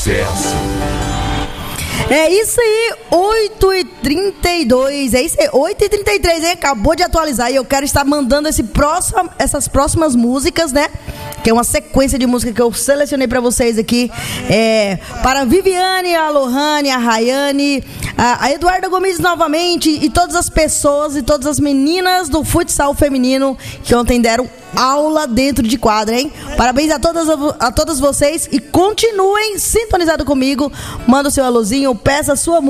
Sucesso. É isso aí, 8h32, é isso aí, 8h33, hein? Acabou de atualizar e eu quero estar mandando essas próximas músicas, né? Que é uma sequência de música que eu selecionei pra vocês aqui. Para a Viviane, a Lohane, a Rayane, a Eduarda Gomes novamente e todas as pessoas e todas as meninas do futsal feminino que ontem deram aula dentro de quadra, hein? Parabéns a todas vocês e continuem sintonizados comigo. Manda o seu alôzinho, peça a sua música.